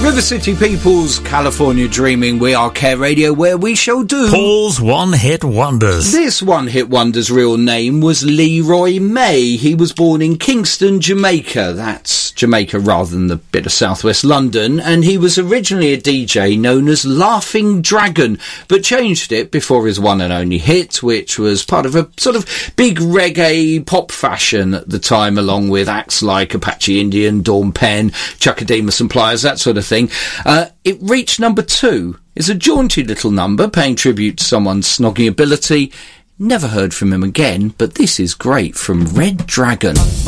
River City People's California Dreaming. We are Care Radio, where we shall do Paul's One-Hit Wonders. This one-hit wonder's real name was Leroy May. He was born in Kingston, Jamaica. That's Jamaica rather than the bit of southwest London. And he was originally a DJ known as Laughing Dragon, but changed it before his one and only hit, which was part of a sort of big reggae pop fashion at the time, along with acts like Apache Indian, Dawn Penn, Chuckademus and Pliers, that sort of thing. It reached number 2. It's a jaunty little number, paying tribute to someone's snogging ability. Never heard from him again, but this is great from Red Dragon.